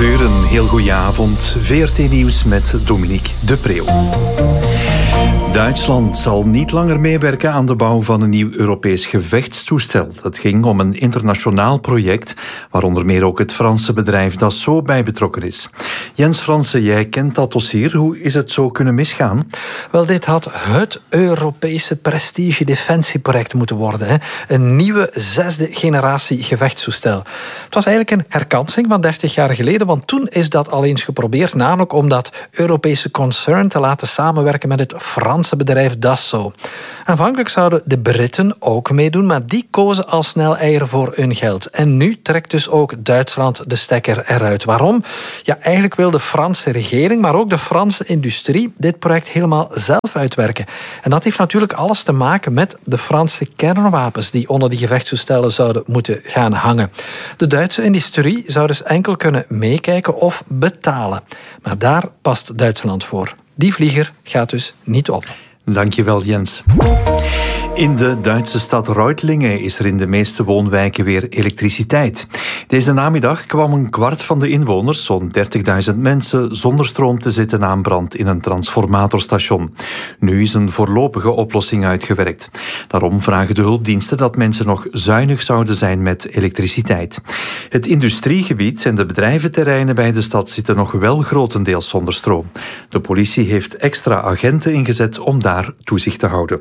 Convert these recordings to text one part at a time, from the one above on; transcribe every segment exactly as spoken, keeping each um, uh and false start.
uur, een heel goede avond. V R T Nieuws met Dominique de Preeuw. Duitsland zal niet langer meewerken aan de bouw van een nieuw Europees gevechtstoestel. Het ging om een internationaal project, waar onder meer ook het Franse bedrijf Dassault bij betrokken is. Jens Fransen, jij kent dat dossier. Hoe is het zo kunnen misgaan? Wel, dit had het Europese prestige-defensieproject moeten worden. Hè? Een nieuwe zesde generatie gevechtstoestel. Het was eigenlijk een herkansing van dertig jaar geleden, want toen is dat al eens geprobeerd, namelijk om dat Europese concern te laten samenwerken met het Franse bedrijf Dassault. Aanvankelijk zouden de Britten ook meedoen, maar die kozen al snel eieren voor hun geld. En nu trekt dus ook Duitsland de stekker eruit. Waarom? Ja, eigenlijk wil de Franse regering, maar ook de Franse industrie dit project helemaal zelf uitwerken. En dat heeft natuurlijk alles te maken met de Franse kernwapens die onder die gevechtstoestellen zouden moeten gaan hangen. De Duitse industrie zou dus enkel kunnen meekijken of betalen. Maar daar past Duitsland voor. Die vlieger gaat dus niet op. Dankjewel, Jens. In de Duitse stad Reutlingen is er in de meeste woonwijken weer elektriciteit. Deze namiddag kwam een kwart van de inwoners, zo'n dertigduizend mensen, zonder stroom te zitten na een brand in een transformatorstation. Nu is een voorlopige oplossing uitgewerkt. Daarom vragen de hulpdiensten dat mensen nog zuinig zouden zijn met elektriciteit. Het industriegebied en de bedrijventerreinen bij de stad zitten nog wel grotendeels zonder stroom. De politie heeft extra agenten ingezet om daar toezicht te houden.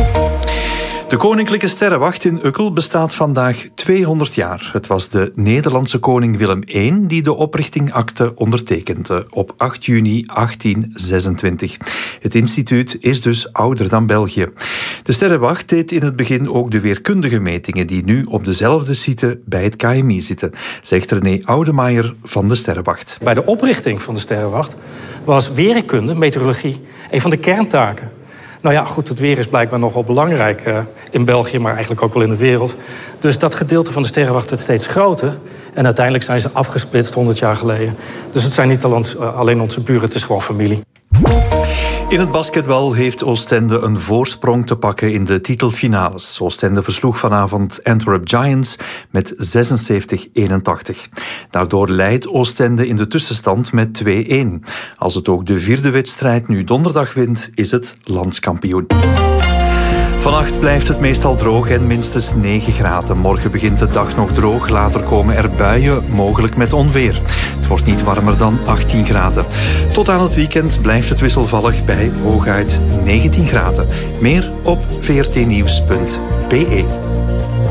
De Koninklijke Sterrenwacht in Ukkel bestaat vandaag tweehonderd jaar. Het was de Nederlandse koning Willem de Eerste die de oprichtingakte ondertekende op acht juni achttien zesentwintig. Het instituut is dus ouder dan België. De Sterrenwacht deed in het begin ook de weerkundige metingen die nu op dezelfde site bij het K M I zitten, zegt René Oudemaier van de Sterrenwacht. Bij de oprichting van de Sterrenwacht was weerkunde, meteorologie, een van de kerntaken. Nou ja, goed, het weer is blijkbaar nogal belangrijk uh, in België, maar eigenlijk ook wel in de wereld. Dus dat gedeelte van de Sterrenwacht werd steeds groter. En uiteindelijk zijn ze afgesplitst honderd jaar geleden. Dus het zijn niet alleen onze buren, het is gewoon familie. In het basketbal heeft Oostende een voorsprong te pakken in de titelfinales. Oostende versloeg vanavond Antwerp Giants met zesenzeventig eenentachtig. Daardoor leidt Oostende in de tussenstand met twee-een. Als het ook de vierde wedstrijd nu donderdag wint, is het landskampioen. Vannacht blijft het meestal droog en minstens negen graden. Morgen begint de dag nog droog, later komen er buien, mogelijk met onweer. Het wordt niet warmer dan achttien graden. Tot aan het weekend blijft het wisselvallig bij hooguit negentien graden. Meer op v r t nieuws punt b e.